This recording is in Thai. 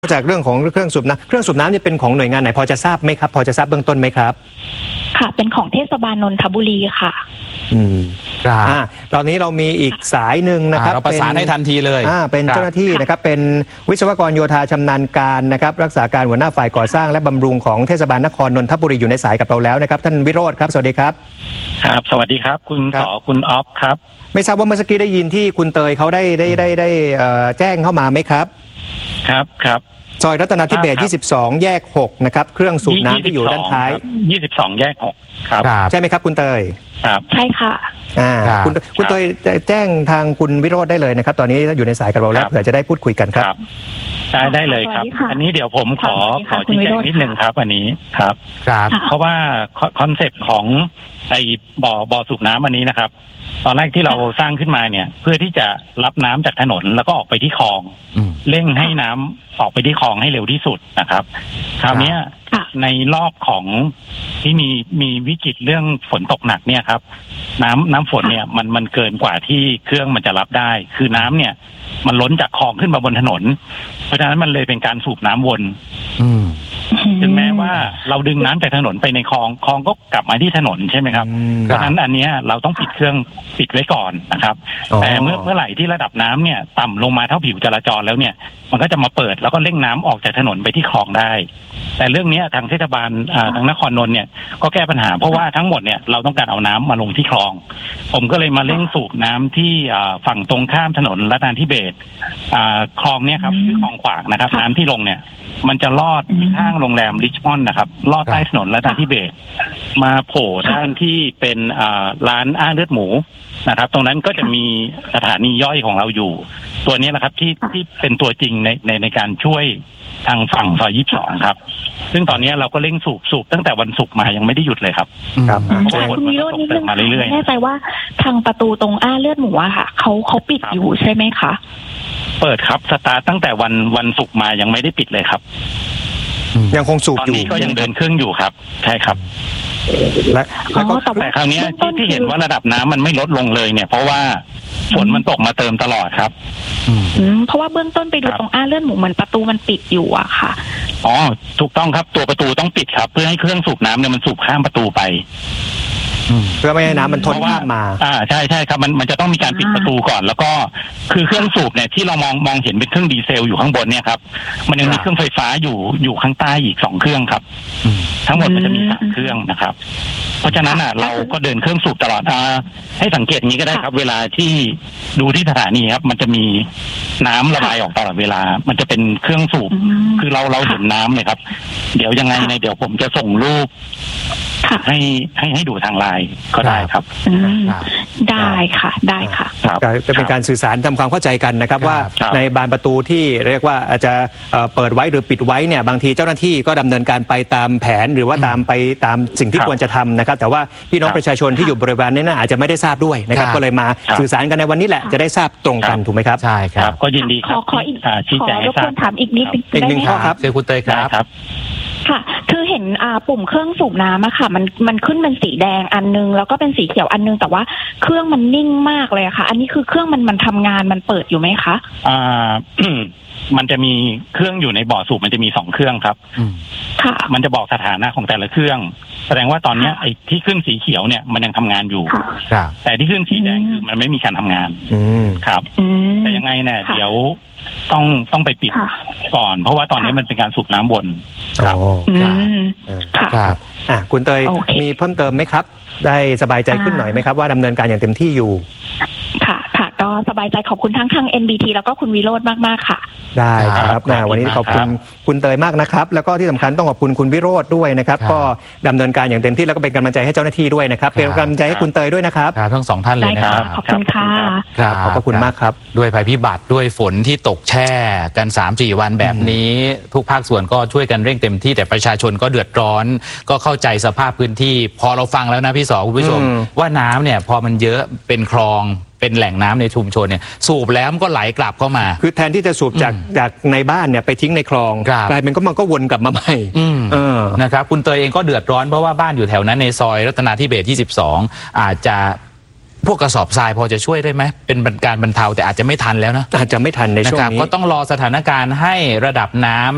จากเรื่องของเครื่องสูบน้ำนี่เป็นของหน่วยงานไหนพอจะทราบไหมครับพอจะทราบเบื้องต้นไหมครับค่ะเป็นของเทศบาลนนทบุรีค่ะครับตอนนี้เรามีอีกสายหนึ่งนะครับเราประสานให้ทันทีเลยเป็นเจ้าหน้าที่นะครับเป็นวิศวกรโยธาชำนาญการนะครับรักษาการหัวหน้าฝ่ายก่อสร้างและบำรุงของเทศบาลนครนนทบุรีอยู่ในสายกับเราแล้วนะครับท่านวิโรจน์ครับสวัสดีครับครับสวัสดีครับคุณสอคุณออฟครับไม่ทราบว่าเมื่อกี้ได้ยินที่คุณเตยเขาได้แจ้งเข้ามาไหมครับครับซอยรัตนาธิเบศร์22แยก6นะครับเครื่องสูบน้ำที่อยู่ด้านท้าย 22แยก6ครับใช่ไหมครับคุณเตยครับใช่ค่ะคุณเตยแจ้งทางคุณวิโรจน์ได้เลยนะครับตอนนี้อยู่ในสายกับเราแล้วเผื่อจะได้พูดคุยกันครับได้เลยครับอันนี้เดี๋ยวผมขอชี้แจงนิดนึงครับอันนี้ครับเพราะว่าคอนเซ็ปต์ของไอ้บ่อสูบน้ำอันนี้นะครับตอนแรกที่เราสร้างขึ้นมาเนี่ยเพื่อที่จะรับน้ำจากถนนแล้วก็ออกไปที่คลองเร่งให้น้ำออกไปที่คลองให้เร็วที่สุดนะครับคราวนี้ในรอบของที่มีวิกฤตเรื่องฝนตกหนักเนี่ยครับน้ำฝนเนี่ยมันเกินกว่าที่เครื่องมันจะรับได้คือน้ำเนี่ยมันล้นจากคลองขึ้นมาบนถนนเพราะฉะนั้นมันเลยเป็นการสูบน้ำวนถึงแม้ว่าเราดึงน้ำจากถนนไปในคลองก็กลับมาที่ถนนใช่ไหมครับเพราะฉะนั้นอันนี้เราต้องปิดเครื่องปิดไว้ก่อนนะครับแต่เมื่อไหร่ที่ระดับน้ำเนี่ยต่ำลงมาเท่าผิวจราจรแล้วเนี่ยมันก็จะมาเปิดแล้วก็เร่งน้ำออกจากถนนไปที่คลองได้แต่เรื่องนี้ทางเทศบาลทางนครนนท์เนี่ยก็แก้ปัญหาเพราะว่าทั้งหมดเนี่ยเราต้องการเอาน้ำมาลงที่คลองผมก็เลยมาเร่งสูบน้ำที่ฝั่งตรงข้ามถนนรัตนาธิเบศร์คลองเนี่ยครับคือคลองขวางนะครับน้ำที่ลงเนี่ยมันจะลอดข้างโรงแรมริชมอนด์นะครับลอดใต้ถนนรัตนาธิเบศร์มาโผล่ด้านที่เป็นร้านเลือดหมูนะครับตรงนั้นก็จะมีสถานีย่อยของเราอยู่ตัวนี้แหละครับที่เป็นตัวจริงในการช่วยทางฝั่งซอย22ครับซึ่งตอนนี้เราก็เร่งสูบตั้งแต่วันศุกร์มายังไม่ได้หยุดเลยครับคุณวิโรจน์นิดนึงไม่แน่ใจว่าทางประตูตรงเลือดหมูอะค่ะเขาปิดอยู่ใช่ไหมคะเปิดครับสตาร์ตตั้งแต่วันศุกร์มายังไม่ได้ปิดเลยครับยังคงสูบอยู่ตอนนี้ก็ยังเดินเครื่องอยู่ครับใช่ครับแต่คราวนี้ที่เห็นว่าระดับน้ำมันไม่ลดลงเลยเนี่ยเพราะว่าฝนมันตกมาเติมตลอดครับเพราะว่าเบื้องต้นไปดูตรงเลือดหมูเหมือนประตูมันปิดอยู่อะค่ะอ๋อถูกต้องครับตัวประตูต้องปิดครับเพื่อให้เครื่องสูบน้ำเนี่ยมันสูบข้ามประตูไปเพื่อไม่ให้น้ำมันทนข้ามมาใช่ครับมันจะต้องมีการปิดประตูก่อนแล้วก็คือเครื่องสูบเนี่ยที่เรามองเห็นเป็นเครื่องดีเซลอยู่ข้างบนเนี่ยครับมันยังมีเครื่องไฟฟ้าอยู่ข้างใต้อีก2เครื่องครับทั้งหมดมันจะมี3เครื่องนะครับเพราะฉะนั้นเราก็เดินเครื่องสูบตลอดให้สังเกตอย่างนี้ก็ได้ครับเวลาที่ดูที่สถานีครับมันจะมีน้ำระบายออกตลอดเวลามันจะเป็นเครื่องสูบคือเราเห็นน้ำเลยครับเดี๋ยวยังไงเดี๋ยวผมจะส่งรูปให้ดูทางไลน์ก็ได้ครับได้ค่ะจะเป็นการสื่อสารทำความเข้าใจกันนะครับว่าในบานประตูที่เรียกว่าอาจจะเปิดไว้หรือปิดไว้เนี่ยบางทีเจ้าหน้าที่ก็ดำเนินการไปตามแผนหรือว่าตามสิ่งที่ควรจะทำนะครับแต่ว่าพี่น้องประชาชนที่อยู่บริเวณนี้อาจจะไม่ได้ทราบด้วยนะครับก็เลยมาสื่อสารกันในวันนี้แหละจะได้ทราบตรงกันถูกไหมครับใช่ครับก็ยินดีครับขออีกชี้แจงให้ทราบถามอีกนิดนึงครับเชิญคุณเตยครับค่ะคือเห็นปุ่มเครื่องสูบน้ำอะค่ะมันขึ้นเป็นสีแดงอันนึงแล้วก็เป็นสีเขียวอันนึงแต่ว่าเครื่องมันนิ่งมากเลยค่ะอันนี้คือเครื่องมันทำงานมันเปิดอยู่ไหมคะมันจะมีเครื่องอยู่ในบ่อสูบมันจะมี2เครื่องครับค่ะมันจะบอกสถานะของแต่ละเครื่องแสดงว่าตอนนี้ไอ้ที่ขึ้นสีเขียวเนี่ยมันยังทำงานอยู่แต่ที่ขึ้นสีแดงคือมันไม่มีการทำงานครับแต่ยังไงเนี่ยเดี๋ยวต้องไปปิดก่อนเพราะว่าตอนนี้มันเป็นการสูบน้ำวนครับคุณเตยมีเพิ่มเติมไหมครับได้สบายใจขึ้นหน่อยไหมครับว่าดำเนินการอย่างเต็มที่อยู่ค่ะก็สบายใจขอบคุณทั้งทาง NBT แล้วก็คุณวิโรจน์มากๆค่ะได้ครับวันนี้ขอบคุณคุณเตยมากนะครับแล้วก็ที่สำคัญต้องขอบคุณคุณวิโรจน์ด้วยนะครับก็ดำเนินการอย่างเต็มที่แล้วก็เป็นกำลังใจให้เจ้าหน้าที่ด้วยนะครับเป็นกำลังใจให้คุณเตยด้วยนะครับทั้ง2ท่านเลยนะครับขอบคุณค่ะขอบคุณมากครับด้วยภัยพิบัติด้วยฝนที่ตกแช่กัน 3-4 วันแบบนี้ทุกภาคส่วนก็ช่วยกันเร่งเต็มที่แต่ประชาชนก็เดือดร้อนก็เข้าใจสภาพพื้นที่พอเราฟังแล้วนะพี่สอคุณผู้ชมว่าน้ำเนี่ยพอมันเยอะเป็นคลองเป็นแหล่งน้ำในชุมชนเนี่ยสูบแล้วมันก็ไหลกลับเข้ามาคือแทนที่จะสูบจากในบ้านเนี่ยไปทิ้งในคลองกลายเป็นมันก็วนกลับมาใหม่นะครับคุณเตยเองก็เดือดร้อนเพราะว่าบ้านอยู่แถวนั้นในซอยรัตนาธิเบศร์22อาจจะพวกกระสอบทรายพอจะช่วยได้ไหมเป็นการบรรเทาแต่อาจจะไม่ทันแล้วนะอาจจะไม่ทันในช่วงนี้ก็ต้องรอสถานการณ์ให้ระดับน้ำ